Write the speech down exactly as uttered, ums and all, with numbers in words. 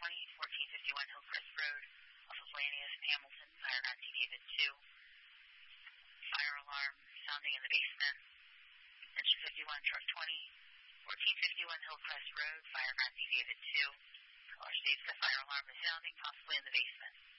twenty, fourteen fifty-one Hillcrest Road, off of Lanius and Hamilton, fire Nancy David two. Fire alarm sounding in the basement. Engine fifty-one, truck twenty, fourteen fifty-one Hillcrest Road, fire Nancy David two. Caller states the fire alarm is sounding, possibly in the basement.